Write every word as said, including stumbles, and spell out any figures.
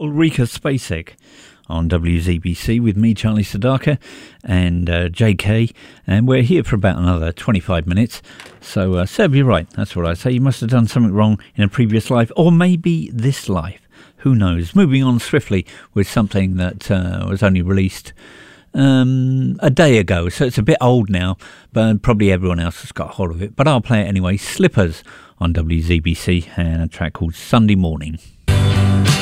Ulrika Spacek on W Z B C with me, Charlie Sedaka, and uh, J K, and we're here for about another twenty-five minutes. So, uh, Seb, you're right. That's what I say. You must have done something wrong in a previous life, or maybe this life. Who knows? Moving on swiftly with something that uh, was only released um, a day ago, so it's a bit old now, but probably everyone else has got hold of it. But I'll play it anyway. Slippers on W Z B C, and a track called Sunday Morning.